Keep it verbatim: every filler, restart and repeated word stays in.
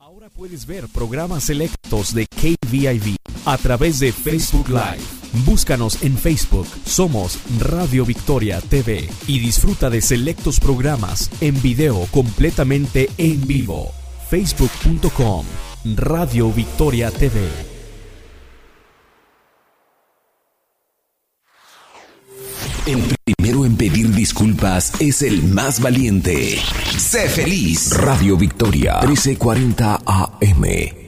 Ahora puedes ver programas selectos de K V I V a través de Facebook Live. Búscanos en Facebook, somos Radio Victoria T V y disfruta de selectos programas en video completamente en vivo. facebook punto com, Radio Victoria T V. El primero en pedir disculpas es el más valiente. Sé feliz. Radio Victoria, trece cuarenta A M.